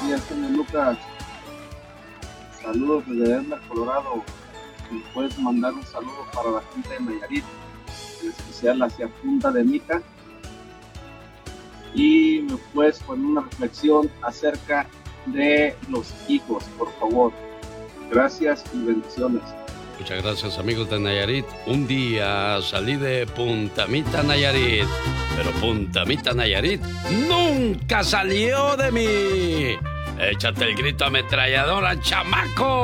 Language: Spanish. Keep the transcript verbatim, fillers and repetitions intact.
días, señor Lucas. Saludos desde Denver, Colorado. ¿Me puedes mandar un saludo para la gente de Nayarit, en especial hacia Punta de Mita? Y me puedes poner una reflexión acerca de los hijos, por favor. Gracias y bendiciones. Muchas gracias, amigos de Nayarit. Un día salí de Punta Mita, Nayarit, pero Punta Mita, Nayarit nunca salió de mí. Échate el grito ametralladora, chamaco.